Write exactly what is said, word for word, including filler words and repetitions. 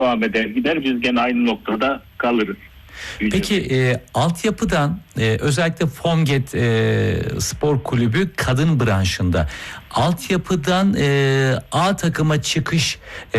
devam eder gider. Biz gene aynı noktada kalırız. Peki e, altyapıdan e, özellikle Fomget e, Spor Kulübü kadın branşında altyapıdan e, A takıma çıkış e,